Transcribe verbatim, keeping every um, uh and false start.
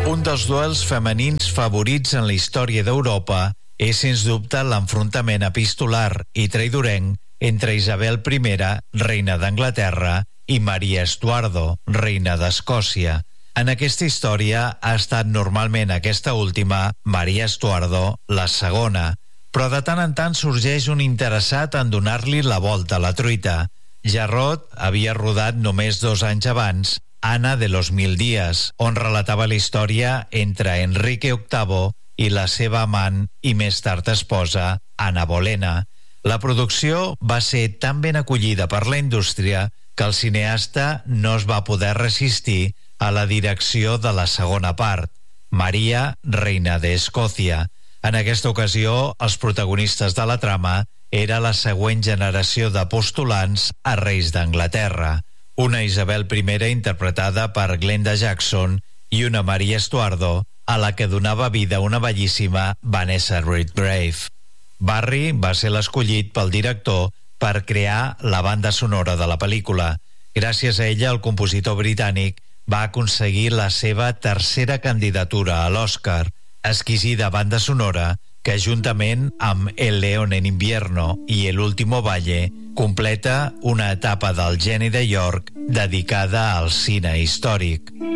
Un dels duels femenins favorits en la història d'Europa és, sens dubte, l'enfrontament epistolar i traidorenc entre Isabel primera, reina d'Anglaterra, i Maria Estuardo, reina d'Escòcia. En aquesta història ha estat normalment aquesta última, Maria Estuardo, la segona, però de tant en tant sorgeix un interessat en donar-li la volta a la truita. Jarrod havia rodat només dos anys abans Ana de los Mil Días, on relatava la història entre Enrique octavo i la seva amant i més tard esposa, Ana Bolena. La producció va ser tan ben acollida per la indústria que el cineasta no es va poder resistir a la direcció de la segona part, Maria, reina d'Escòcia. En aquesta ocasió, els protagonistes de la trama era la següent generació de postulants a reis d'Anglaterra. Una Isabel primera interpretada per Glenda Jackson i una Maria Estuardo a la que donava vida una bellíssima Vanessa Redgrave. Barry va ser l'escollit pel director per crear la banda sonora de la pel·lícula. Gràcies a ella, el compositor britànic va aconseguir la seva tercera candidatura a l'Oscar, exquisida banda sonora que, juntament amb El León en invierno i El último valle, completa una etapa del geni de York dedicada al cine històric.